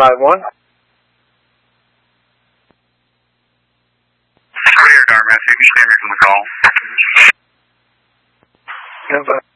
251. Radar message, standard from the call. Yeah,